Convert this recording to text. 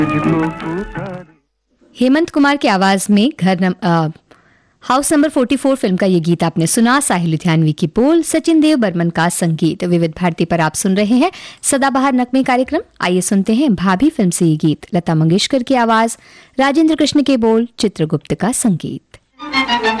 हेमंत कुमार की आवाज में हाउस नंबर 44 फिल्म का ये गीत आपने सुना। साहिल लुधियानवी की बोल, सचिन देव बर्मन का संगीत। विविध भारती पर आप सुन रहे हैं सदाबहार नगमे कार्यक्रम। आइए सुनते हैं भाभी फिल्म से ये गीत। लता मंगेशकर की आवाज, राजेंद्र कृष्ण के बोल, चित्रगुप्त का संगीत।